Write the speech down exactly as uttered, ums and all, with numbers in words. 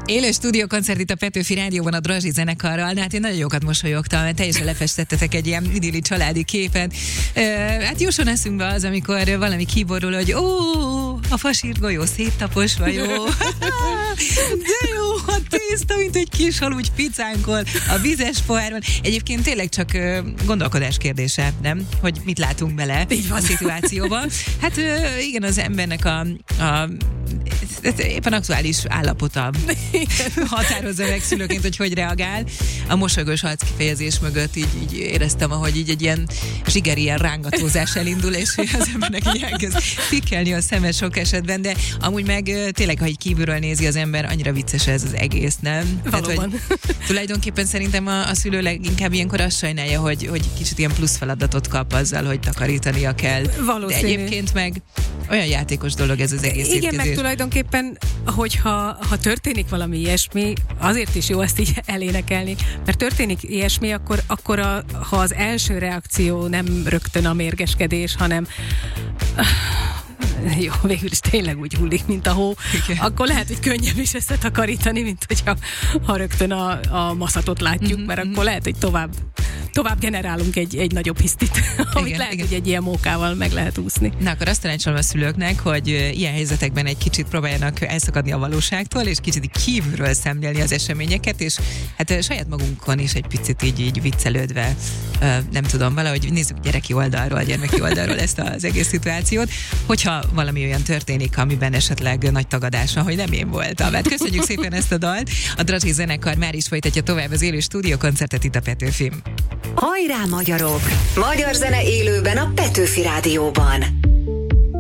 Élő stúdiókoncert itt a Petőfi Rádióban a Drazsi zenekarral, de hát én nagyon jókat mosolyogtam, mert teljesen lefestettetek egy ilyen idilli családi képet. Uh, hát jusson eszünkbe az, amikor valami kiborul, hogy ó, a fasírt golyó széttaposva, jó. De jó, a tészta, mint egy kis halúgy picánkol, a vizes pohárban. Egyébként tényleg csak uh, gondolkodás kérdése, nem? Hogy mit látunk bele a szituációban. Hát uh, igen, az embernek a, a éppen aktuális állapota határozza meg szülőként, hogy hogy reagál. A mosolygós arckifejezés mögött így, így éreztem, ahogy így egy ilyen zsigeri ilyen rángatózás elindul, és az embernek így elkezd tikkelni a szeme sok esetben, de amúgy meg tényleg, ha így kívülről nézi az ember, annyira vicces ez az egész, nem? Valóban. Tehát, hogy tulajdonképpen szerintem a, a szülő leginkább ilyenkor azt sajnálja, hogy, hogy kicsit ilyen plusz feladatot kap azzal, hogy takarítania kell. Valószínű. De egyébként meg olyan játékos dolog ez az egész Igen, étkezés. meg tulajdonképpen, hogyha ha történik valami ilyesmi, azért is jó ezt így elénekelni, mert történik ilyesmi, akkor, akkor a, ha az első reakció nem rögtön a mérgeskedés, hanem jó, végül is tényleg úgy hullik, mint a hó, igen. Akkor lehet, hogy könnyebb is összetakarítani, mint hogyha ha rögtön a, a maszatot látjuk, mm-hmm. mert akkor lehet, hogy tovább tovább generálunk egy, egy nagyobb hisztit, amit igen, lehet, igen. hogy egy ilyen mókával meg lehet úszni. Na, akkor azt tanácsolom a szülőknek, hogy ilyen helyzetekben egy kicsit próbáljanak elszakadni a valóságtól, és kicsit kívülről szemlélni az eseményeket, és hát saját magunkon is egy picit így, így viccelődve, nem tudom, valahogy nézzük gyereki oldalról, gyermeki oldalról ezt az egész szituációt, hogyha valami olyan történik, amiben esetleg nagy tagadása, hogy nem én voltam. Hát köszönjük szépen ezt a dalt. A Drazsi zenekar már is folytatja tovább az élő stúdiókoncertet itt a Petőfin. Hajrá, magyarok! Magyar zene élőben a Petőfi Rádióban.